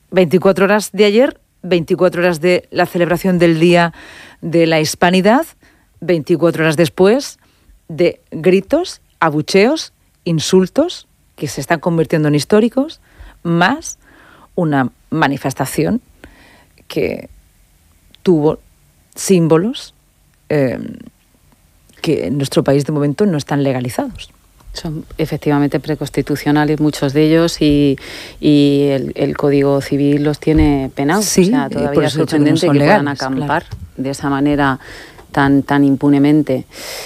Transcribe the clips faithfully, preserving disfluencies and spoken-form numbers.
veinticuatro horas de ayer, veinticuatro horas de la celebración del Día de la Hispanidad, veinticuatro horas después de gritos, abucheos, insultos que se están convirtiendo en históricos, más una manifestación que tuvo símbolos eh, que en nuestro país de momento no están legalizados. Son efectivamente preconstitucionales muchos de ellos y, y el, el Código Civil los tiene penados. Sí, o sea, todavía es sorprendente que, no que legales, puedan acampar claro. de esa manera tan, tan impunemente.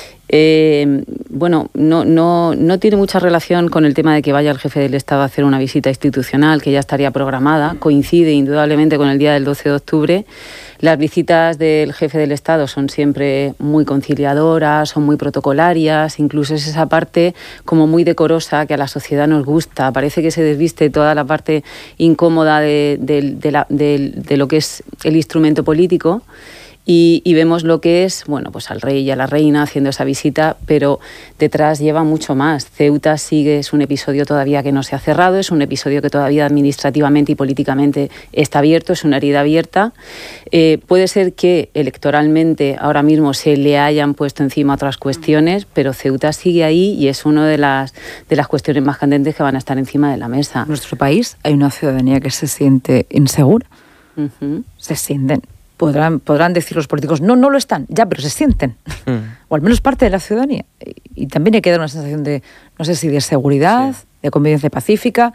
Eh, bueno, no, no, no tiene mucha relación con el tema de que vaya el jefe del Estado a hacer una visita institucional, que ya estaría programada. Coincide indudablemente con el día del doce de octubre. Las visitas del jefe del Estado son siempre muy conciliadoras, son muy protocolarias, incluso es esa parte como muy decorosa que a la sociedad nos gusta. Parece que se desviste toda la parte incómoda de, de, de, la, de, de lo que es el instrumento político. Y, y vemos lo que es, bueno, pues al rey y a la reina haciendo esa visita, pero detrás lleva mucho más. Ceuta sigue, es un episodio todavía que no se ha cerrado, es un episodio que todavía administrativamente y políticamente está abierto, es una herida abierta. Eh, puede ser que electoralmente ahora mismo se le hayan puesto encima otras cuestiones, pero Ceuta sigue ahí y es una de las, de las cuestiones más candentes que van a estar encima de la mesa. En nuestro país hay una ciudadanía que se siente insegura, uh-huh. se sienten... Podrán, podrán decir los políticos, no, no lo están, ya, pero se sienten. Mm. O al menos parte de la ciudadanía. Y, y también hay que dar una sensación de, no sé si de seguridad, sí. de convivencia pacífica.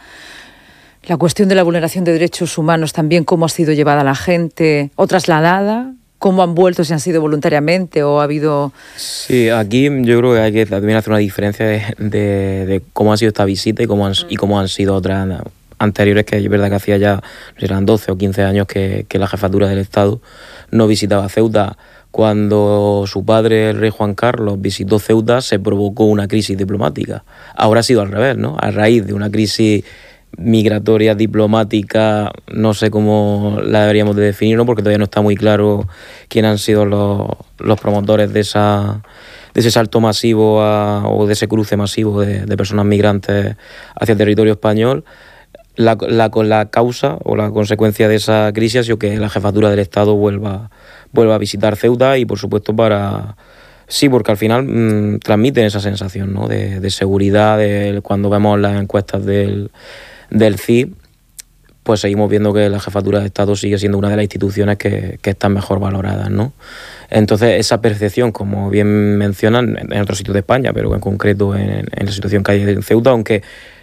La cuestión de la vulneración de derechos humanos también, cómo ha sido llevada la gente o trasladada, cómo han vuelto, si han sido voluntariamente o ha habido... Sí, aquí yo creo que hay que también hacer una diferencia de, de, de cómo ha sido esta visita y cómo han, mm. y cómo han sido otras... anteriores, que es verdad que hacía ya eran doce o quince años que, que la jefatura del Estado no visitaba Ceuta. Cuando su padre, el rey Juan Carlos, visitó Ceuta, se provocó una crisis diplomática. Ahora ha sido al revés, ¿no? A raíz de una crisis migratoria, diplomática, no sé cómo la deberíamos de definir, ¿no? Porque todavía no está muy claro quiénes han sido los, los promotores de esa... de ese salto masivo a, o de ese cruce masivo de, de personas migrantes hacia el territorio español. La, la, la causa o la consecuencia de esa crisis ha sido que la jefatura del Estado vuelva, vuelva a visitar Ceuta y, por supuesto, para... Sí, porque al final mmm, transmiten esa sensación, ¿no? de, de seguridad. De, cuando vemos las encuestas del, del C I, pues seguimos viendo que la jefatura de Estado sigue siendo una de las instituciones que, que están mejor valoradas, ¿no? Entonces, esa percepción, como bien mencionan, en otros sitios de España, pero en concreto en, en la situación que hay en Ceuta, aunque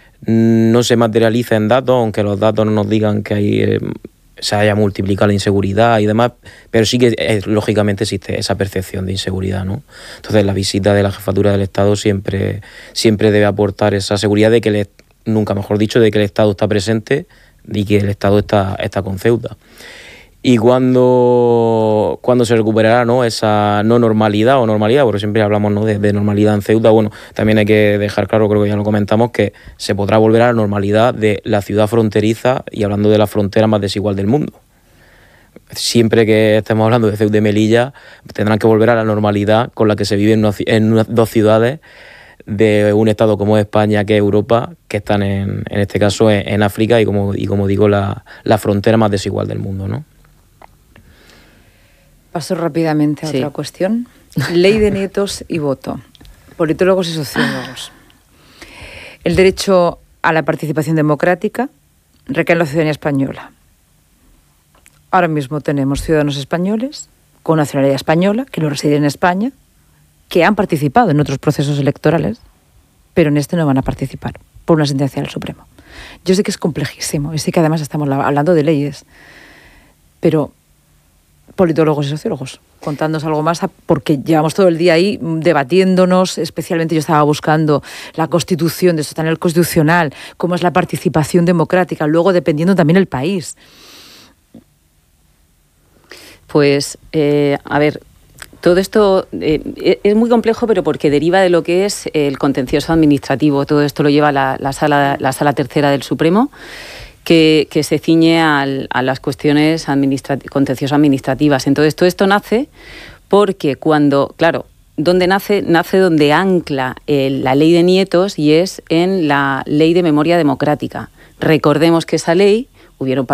no se materializa en datos, aunque los datos no nos digan que hay, eh, se haya multiplicado la inseguridad y demás, pero sí que eh, lógicamente existe esa percepción de inseguridad, ¿no? Entonces la visita de la jefatura del Estado siempre, siempre debe aportar esa seguridad de que, el, nunca mejor dicho, de que el Estado está presente y que el Estado está, está con Ceuta. Y cuando, cuando se recuperará, ¿no? esa no normalidad o normalidad, porque siempre hablamos, ¿no? de, de normalidad en Ceuta, bueno, también hay que dejar claro, creo que ya lo comentamos, que se podrá volver a la normalidad de la ciudad fronteriza y hablando de la frontera más desigual del mundo. Siempre que estemos hablando de Ceuta y Melilla, tendrán que volver a la normalidad con la que se vive en, una, en unas dos ciudades de un estado como España, que es Europa, que están en, en este caso en, en África y como, y como digo, la, la frontera más desigual del mundo, ¿no? Paso rápidamente a sí. otra cuestión. Ley de nietos y voto. Politólogos y sociólogos. El derecho a la participación democrática recae en la ciudadanía española. Ahora mismo tenemos ciudadanos españoles con nacionalidad española que no residen en España, que han participado en otros procesos electorales, pero en este no van a participar por una sentencia del Supremo. Yo sé que es complejísimo y sé que además estamos hablando de leyes, pero... politólogos y sociólogos, contándonos algo más, porque llevamos todo el día ahí debatiéndonos, especialmente yo estaba buscando la Constitución, de esto está en el Constitucional, cómo es la participación democrática, luego dependiendo también el país. Pues, eh, a ver, todo esto eh, es muy complejo, pero porque deriva de lo que es el contencioso administrativo. Todo esto lo lleva la, la, sala, la sala tercera del Supremo, Que, que se ciñe al, a las cuestiones administrati- contencioso-administrativas. Entonces, todo esto nace porque cuando, claro, ¿dónde nace? Nace donde ancla eh, la ley de nietos y es en la ley de memoria democrática. Recordemos que esa ley, hubieron